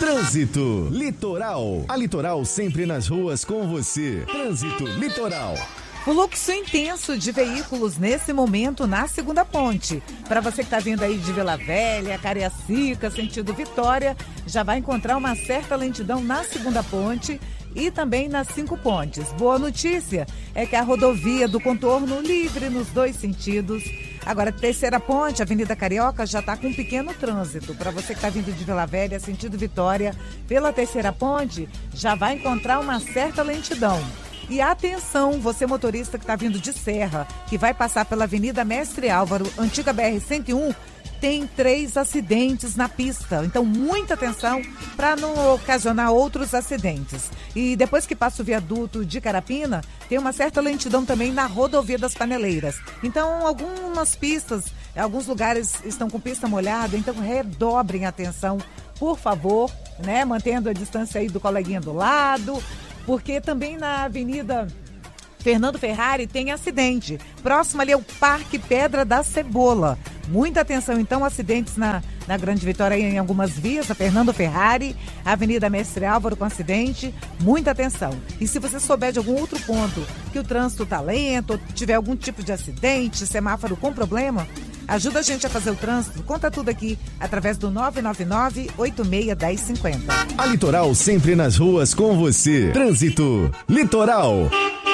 Trânsito Litoral. A Litoral sempre nas ruas com você. Trânsito Litoral. Fluxo intenso de veículos nesse momento na segunda ponte. Para você que está vindo aí de Vila Velha, Cariacica, sentido Vitória, já vai encontrar uma certa lentidão na segunda ponte e também nas 5 pontes. Boa notícia é que a rodovia do contorno livre nos 2 sentidos. Agora, terceira ponte, Avenida Carioca, já está com um pequeno trânsito. Para você que está vindo de Vila Velha, sentido Vitória, pela terceira ponte, já vai encontrar uma certa lentidão. E atenção, você motorista que está vindo de Serra, que vai passar pela Avenida Mestre Álvaro, antiga BR-101, tem 3 acidentes na pista. Então, muita atenção para não ocasionar outros acidentes. E depois que passa o viaduto de Carapina, tem uma certa lentidão também na rodovia das Paneleiras. Então, algumas pistas, alguns lugares estão com pista molhada, então redobrem a atenção, por favor, né? Mantendo a distância aí do coleguinha do lado, porque também na Avenida Fernando Ferrari tem acidente. Próximo ali é o Parque Pedra da Cebola. Muita atenção, então, acidentes na Grande Vitória em algumas vias, a Fernando Ferrari, a Avenida Mestre Álvaro com acidente, muita atenção. E se você souber de algum outro ponto que o trânsito está lento, ou tiver algum tipo de acidente, semáforo com problema, ajuda a gente a fazer o trânsito, conta tudo aqui, através do 999-861050. A Litoral sempre nas ruas com você. Trânsito Litoral.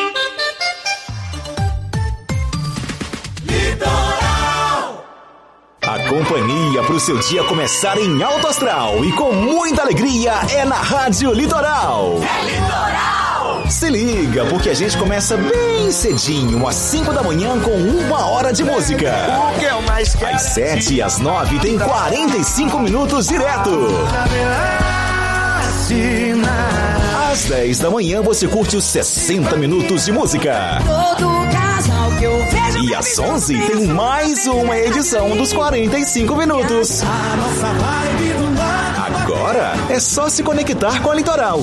A companhia para o seu dia começar em alto astral e com muita alegria é na Rádio Litoral. É Litoral! Se liga, porque a gente começa bem cedinho, às 5 da manhã, com 1 hora de música. O que eu mais quero às 7 e às 9 tem 45 minutos direto. Às 10 da manhã você curte os 60 minutos de música. Todo casal que eu vejo. E às 11 tem mais uma edição dos 45 minutos. Agora é só se conectar com a Litoral.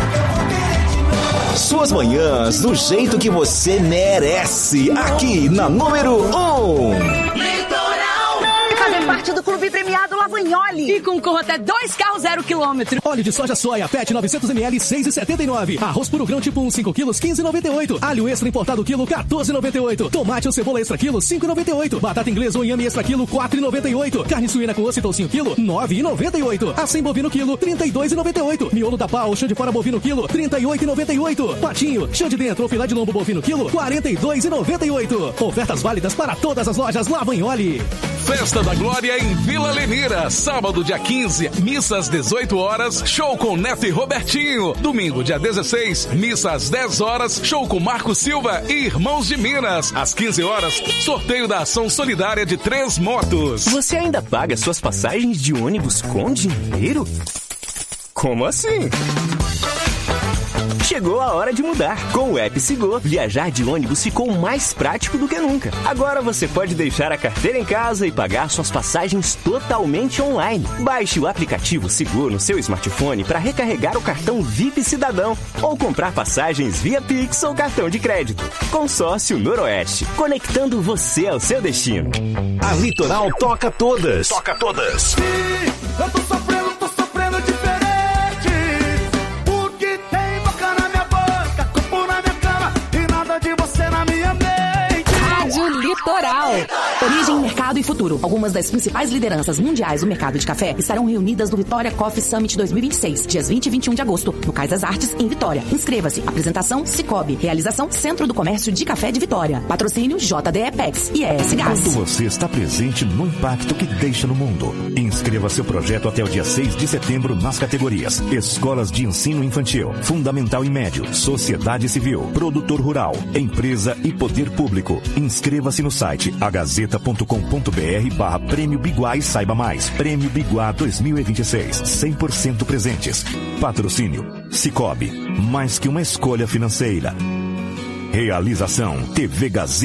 Suas manhãs do jeito que você merece, aqui na número 1. Parte do Clube Premiado Lavagnoli. E concorra até 2 carros 0 km. Óleo de soja soia PET 900ml 6,79. Arroz puro grão tipo 1 5 quilos 15,98. Alho extra importado quilo 14,98. Tomate ou cebola extra quilo 5,98. Batata inglesa ou inhame extra quilo 4,98. Carne suína com osso e toucinho quilo 9,98. Acém bovino quilo 32,98. Miolo da pau chão de fora bovino quilo 38,98. Patinho chão de dentro ou filé de lombo bovino quilo 42,98. Ofertas válidas para todas as lojas Lavagnoli. Festa da Glória em Vila Lenira, sábado dia 15, missa às 18 horas, show com Neto e Robertinho. Domingo dia 16, missa às 10 horas, show com Marco Silva e Irmãos de Minas. Às 15 horas, sorteio da ação solidária de 3 motos. Você ainda paga suas passagens de ônibus com dinheiro? Como assim? Chegou a hora de mudar. Com o app Sigor, viajar de ônibus ficou mais prático do que nunca. Agora você pode deixar a carteira em casa e pagar suas passagens totalmente online. Baixe o aplicativo Sigor no seu smartphone para recarregar o cartão VIP Cidadão ou comprar passagens via Pix ou cartão de crédito. Consórcio Noroeste, conectando você ao seu destino. A Litoral toca todas. Toca todas. Eu tô sofrendo diferente. Porque tem boca na minha boca, corpo na minha cama e nada de você na minha mente. Rádio Litoral. Origem, mercado e futuro. Algumas das principais lideranças mundiais do mercado de café estarão reunidas no Vitória Coffee Summit 2026, dias 20 e 21 de agosto, no Cais das Artes, em Vitória. Inscreva-se. Apresentação Cicobi. Realização Centro do Comércio de Café de Vitória. Patrocínio JDE Pex e ES Gás. Quando você está presente no impacto que deixa no mundo. Inscreva seu projeto até o dia 6 de setembro nas categorias Escolas de Ensino Infantil, Fundamental e Médio, Sociedade Civil, Produtor Rural, Empresa e Poder Público. Inscreva-se no site agazeta.com.br/Prêmio Biguá e saiba mais. Prêmio Biguá 2026. 100% presentes. Patrocínio Cicobi. Mais que uma escolha financeira. Realização TV Gazeta.